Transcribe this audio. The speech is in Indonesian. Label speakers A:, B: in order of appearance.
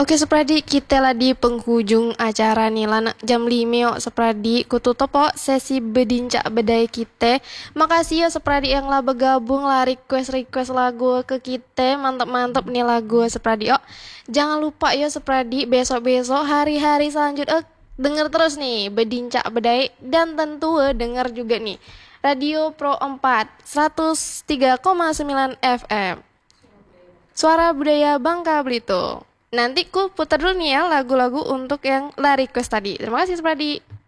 A: Oke Supradi, kita lah di penghujung acara nih lah jam 5 yo Supradi, kututup po sesi bedincak bedai kita. Makasih ya Supradi yang lah bergabung lah request lagu ke kita, mantap nih lagu Supradi. Oh, jangan lupa ya Supradi, besok-besok hari-hari selanjutnya denger terus nih bedincak bedai, dan tentu denger juga nih Radio Pro 4 103,9 FM. Suara Budaya Bangka Belitung. Nanti ku putar dulu nih ya lagu-lagu untuk yang la request tadi. Terima kasih Supradi.